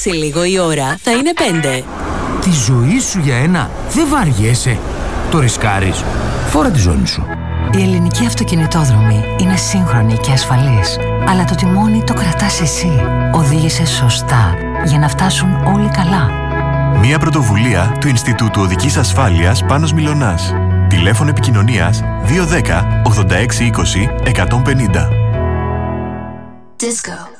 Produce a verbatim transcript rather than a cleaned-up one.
Σε λίγο η ώρα θα είναι πέντε. Τη ζωή σου για ένα δεν βαριέσαι. Το ρισκάρεις. Φόρα τη ζώνη σου. Η ελληνική αυτοκινητόδρομη είναι σύγχρονη και ασφαλής. Αλλά το τιμόνι το κρατάς εσύ. Οδήγησε σωστά για να φτάσουν όλοι καλά. Μία πρωτοβουλία του Ινστιτούτου Οδικής Ασφάλειας Πάνος Μιλωνάς. Τηλέφωνο επικοινωνίας δύο ένα μηδέν ογδόντα έξι είκοσι εκατόν πενήντα. Disco.